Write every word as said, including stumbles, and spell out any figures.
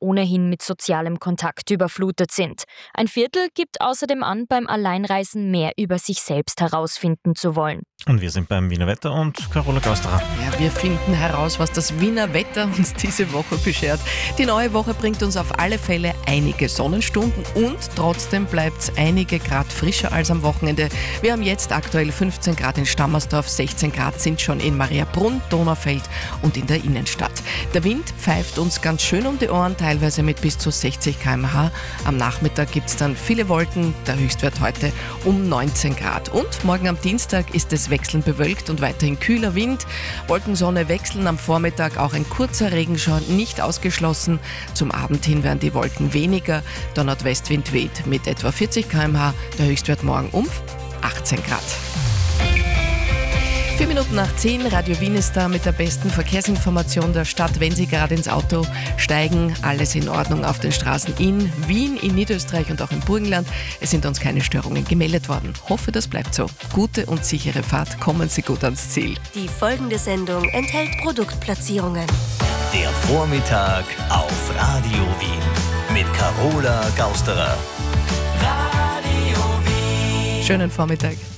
ohnehin mit sozialem Kontakt überflutet sind. Ein Viertel gibt außerdem an, beim Alleinreisen mehr über sich selbst herausfinden zu wollen. Und wir sind beim Wiener Wetter und Carola Gausterer. Ja, wir finden heraus, was das Wiener Wetter uns diese Woche beschert. Die neue Woche bringt uns auf alle Fälle einige Sonnenstunden und trotzdem bleibt es einige Grad frischer als am Wochenende. Wir haben jetzt aktuell fünfzehn Grad in Stammersdorf, sechzehn Grad sind schon in Mariabrunn, Donaufeld und in der Innenstadt. Der Wind pfeift uns ganz schön um die Ohren, teilweise mit bis zu sechzig Kilometer pro Stunde. Am Nachmittag gibt es dann viele Wolken, der Höchstwert heute um neunzehn Grad. Und morgen am Dienstag ist es wechselnd bewölkt und weiterhin kühler Wind. Wolkensonne wechseln, am Vormittag auch ein kurzer Regenschauer nicht ausgeschlossen. Zum Abend hin werden die Wolken weniger. Der Nordwestwind weht mit etwa vierzig Kilometer pro Stunde, der Höchstwert morgen um achtzehn Grad. Vier Minuten nach zehn, Radio Wien ist da mit der besten Verkehrsinformation der Stadt. Wenn Sie gerade ins Auto steigen, alles in Ordnung auf den Straßen in Wien, in Niederösterreich und auch im Burgenland. Es sind uns keine Störungen gemeldet worden. Hoffe, das bleibt so. Gute und sichere Fahrt, kommen Sie gut ans Ziel. Die folgende Sendung enthält Produktplatzierungen. Der Vormittag auf Radio Wien mit Carola Gausterer. Schönen Vormittag.